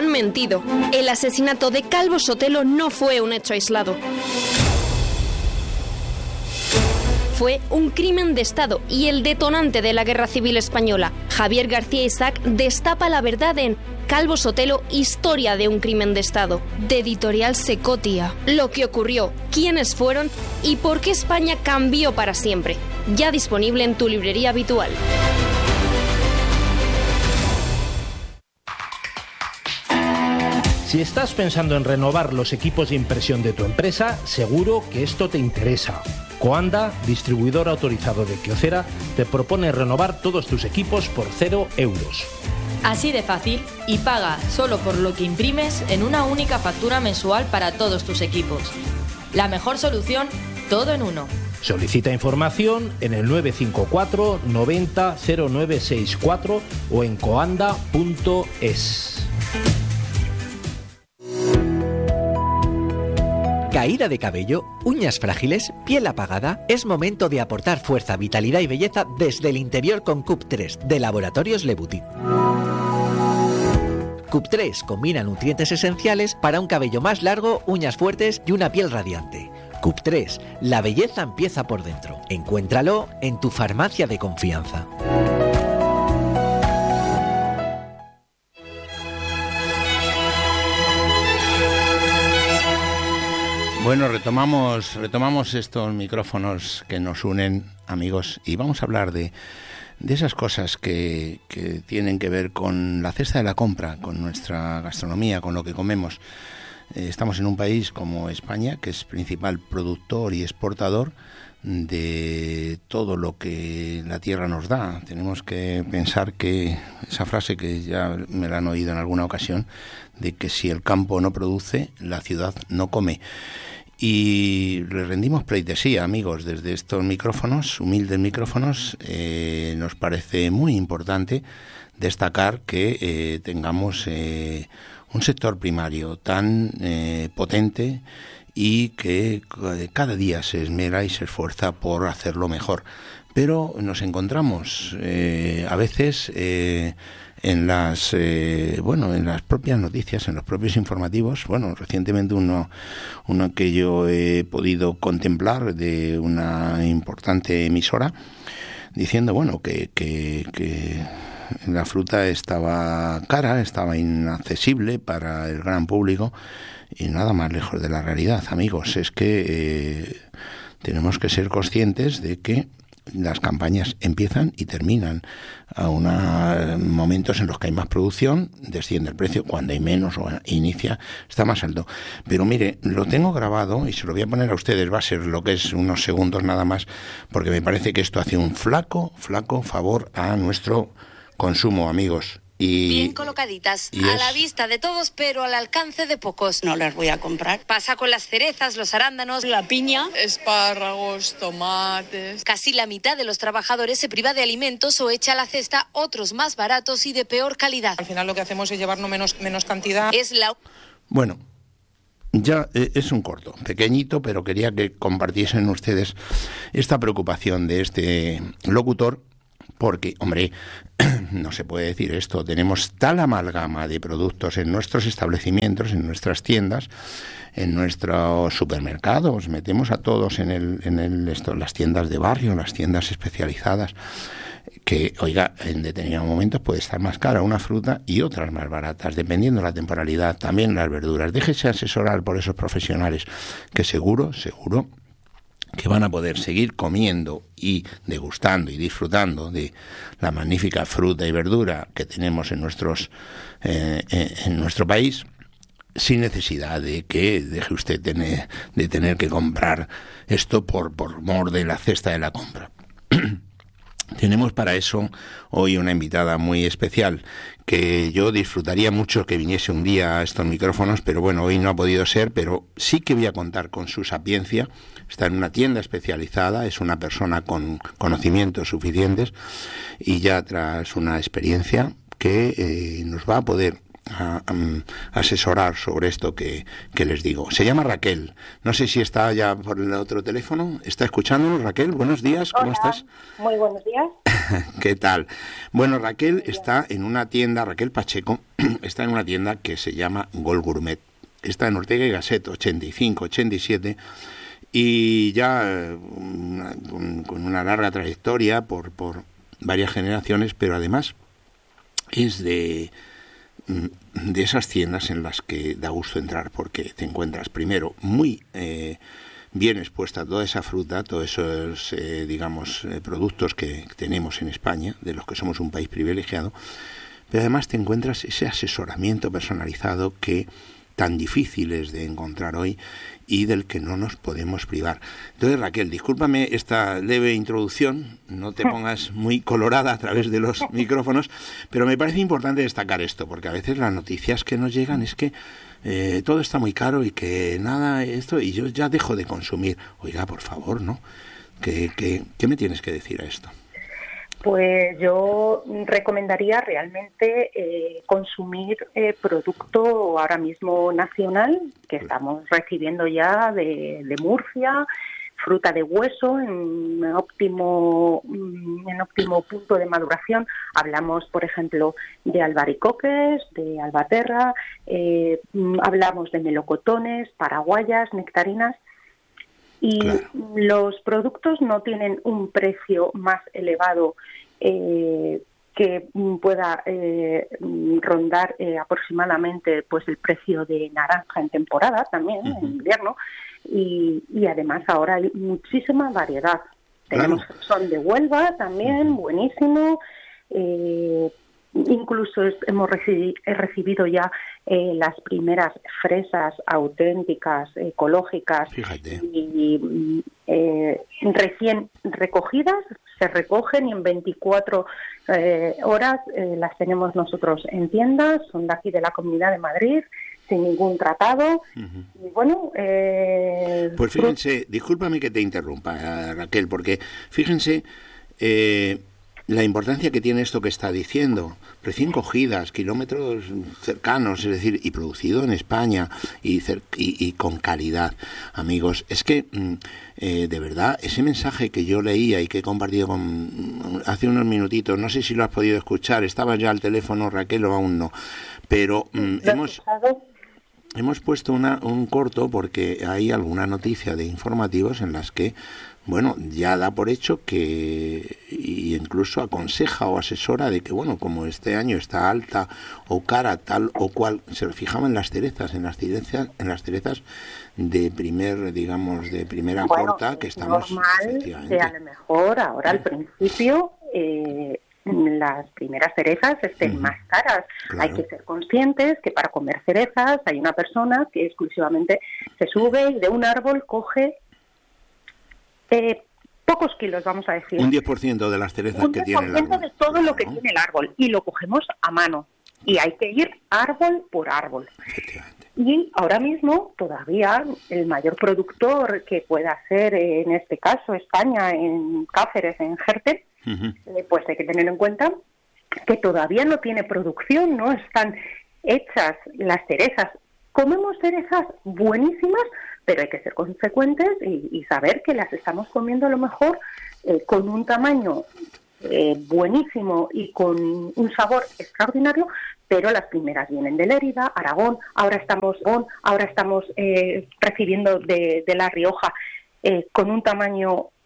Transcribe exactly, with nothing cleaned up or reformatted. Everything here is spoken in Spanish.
han mentido. El asesinato de Calvo Sotelo no fue un hecho aislado. Fue un crimen de Estado y el detonante de la Guerra Civil Española. Javier García Isaac destapa la verdad en Calvo Sotelo, historia de un crimen de Estado, de Editorial Secotia. Lo que ocurrió, quiénes fueron y por qué España cambió para siempre. Ya disponible en tu librería habitual. Si estás pensando en renovar los equipos de impresión de tu empresa, seguro que esto te interesa. Coanda, distribuidor autorizado de Kyocera, te propone renovar todos tus equipos por cero euros. Así de fácil, y paga solo por lo que imprimes en una única factura mensual para todos tus equipos. La mejor solución, todo en uno. Solicita información en el nueve cinco cuatro noventa cero nueve sesenta y cuatro o en coanda punto es. Caída de cabello, uñas frágiles, piel apagada. Es momento de aportar fuerza, vitalidad y belleza desde el interior con C U P tres de Laboratorios Lebutit. C U P tres combina nutrientes esenciales para un cabello más largo, uñas fuertes y una piel radiante. C U P tres, la belleza empieza por dentro. Encuéntralo en tu farmacia de confianza. Bueno, retomamos, retomamos estos micrófonos que nos unen, amigos, y vamos a hablar de, de esas cosas que, que tienen que ver con la cesta de la compra, con nuestra gastronomía, con lo que comemos. Eh, estamos en un país como España, que es principal productor y exportador de todo lo que la tierra nos da. Tenemos que pensar que esa frase que ya me la han oído en alguna ocasión, de que si el campo no produce, la ciudad no come. Y le rendimos pleitesía, amigos, desde estos micrófonos, humildes micrófonos. Eh, nos parece muy importante destacar que eh, tengamos eh, un sector primario tan eh, potente y que cada día se esmera y se esfuerza por hacerlo mejor. Pero nos encontramos eh, a veces eh, en las eh, bueno en las propias noticias, en los propios informativos. Bueno, recientemente uno uno que yo he podido contemplar de una importante emisora diciendo bueno que que, que la fruta estaba cara, estaba inaccesible para el gran público, y nada más lejos de la realidad, amigos. Es que eh, tenemos que ser conscientes de que las campañas empiezan y terminan a una, momentos en los que hay más producción, desciende el precio; cuando hay menos o inicia, está más alto. Pero mire, lo tengo grabado y se lo voy a poner a ustedes, va a ser lo que es unos segundos nada más, porque me parece que esto hace un flaco, flaco favor a nuestro consumo, amigos. Y, bien colocaditas, y a es... la vista de todos, pero al alcance de pocos. No las voy a comprar. Pasa con las cerezas, los arándanos, la piña, espárragos, tomates. Casi la mitad de los trabajadores se priva de alimentos o echa a la cesta otros más baratos y de peor calidad. Al final lo que hacemos es llevarnos menos, menos cantidad. Es la... Bueno, ya eh, es un corto, pequeñito, pero quería que compartiesen ustedes esta preocupación de este locutor. Porque, hombre, no se puede decir esto. Tenemos tal amalgama de productos en nuestros establecimientos, en nuestras tiendas, en nuestros supermercados. Metemos a todos en el, en el esto, las tiendas de barrio, las tiendas especializadas, que, oiga, en determinados momentos puede estar más cara una fruta y otras más baratas, dependiendo de la temporalidad. También las verduras. Déjese asesorar por esos profesionales, que seguro, seguro... que van a poder seguir comiendo y degustando y disfrutando de la magnífica fruta y verdura que tenemos en nuestros eh, en nuestro país, sin necesidad de que deje usted tener, de tener que comprar esto por, por mor de la cesta de la compra. Tenemos para eso hoy una invitada muy especial, que yo disfrutaría mucho que viniese un día a estos micrófonos, pero bueno, hoy no ha podido ser, pero sí que voy a contar con su sapiencia. Está en una tienda especializada, es una persona con conocimientos suficientes y ya tras una experiencia que eh, nos va a poder a, a asesorar sobre esto que, que les digo. Se llama Raquel. No sé si está ya por el otro teléfono. ¿Está escuchándonos, Raquel? Buenos días, ¿cómo Hola, estás? Muy buenos días. ¿Qué tal? Bueno, Raquel está en una tienda, Raquel Pacheco, está en una tienda que se llama Gol Gourmet. Está en Ortega y Gasset, ochenta y cinco, ochenta y siete, y ya eh, una, con, con una larga trayectoria por, por varias generaciones, pero además es de, de esas tiendas en las que da gusto entrar, porque te encuentras primero muy... Eh, bien expuesta toda esa fruta, todos esos, eh, digamos, eh, productos que tenemos en España, de los que somos un país privilegiado, pero además te encuentras ese asesoramiento personalizado que tan difícil es de encontrar hoy y del que no nos podemos privar. Entonces, Raquel, discúlpame esta leve introducción, no te pongas muy colorada a través de los micrófonos, pero me parece importante destacar esto, porque a veces las noticias que nos llegan es que Eh, todo está muy caro y que nada, esto, y yo ya dejo de consumir. Oiga, por favor, ¿no? ¿Qué, qué, qué me tienes que decir a esto? Pues yo recomendaría realmente eh, consumir eh, producto ahora mismo nacional, que estamos recibiendo ya de, de Murcia, fruta de hueso en óptimo en óptimo punto de maduración. Hablamos, por ejemplo, de albaricoques, de albaterra, eh, hablamos de melocotones, paraguayas, nectarinas, y claro, los productos no tienen un precio más elevado eh, que pueda eh, rondar eh, aproximadamente pues el precio de naranja en temporada también, uh-huh. en invierno. Y, y además ahora hay muchísima variedad. Tenemos claro. son de Huelva también, uh-huh. buenísimo. Eh, incluso es, hemos recibi, he recibido ya eh, las primeras fresas auténticas, ecológicas, Fíjate. y eh, recién recogidas, se recogen y en veinticuatro eh, horas eh, las tenemos nosotros en tiendas, son de aquí de la Comunidad de Madrid, sin ningún tratado. Uh-huh. Y bueno, eh, pues fíjense, discúlpame que te interrumpa, Raquel, porque fíjense eh, la importancia que tiene esto que está diciendo, recién cogidas, kilómetros cercanos, es decir, y producido en España y, cer- y, y con calidad. Amigos, es que eh, de verdad, ese mensaje que yo leía y que he compartido con, hace unos minutitos, no sé si lo has podido escuchar, estaba ya al teléfono, Raquel, o aún no, pero mm, hemos... Hemos puesto una, un corto porque hay alguna noticia de informativos en las que, bueno, ya da por hecho que, y incluso aconseja o asesora de que, bueno, como este año está alta o cara tal o cual, se fijaba en las cerezas, en las cerezas, en las cerezas de primer, digamos, de primera bueno, corta que estamos. Normal que a lo mejor ahora al principio eh, las primeras cerezas estén uh-huh. más caras. Claro. Hay que ser conscientes que para comer cerezas hay una persona que exclusivamente se sube y de un árbol coge eh, pocos kilos, vamos a decir. Un diez por ciento de las cerezas que tiene el árbol. Un diez por ciento de todo lo que ¿no? tiene el árbol, y lo cogemos a mano. Y hay que ir árbol por árbol. Efectivamente. Y ahora mismo todavía el mayor productor que pueda ser, en este caso España, en Cáceres, en Gerte, uh-huh. eh, pues hay que tener en cuenta que todavía no tiene producción, no están hechas las cerezas. Comemos cerezas buenísimas, pero hay que ser consecuentes y, y saber que las estamos comiendo a lo mejor eh, con un tamaño eh, buenísimo y con un sabor extraordinario, pero las primeras vienen de Lérida, Aragón, ahora estamos, ahora estamos eh, recibiendo de, de La Rioja eh, con un tamaño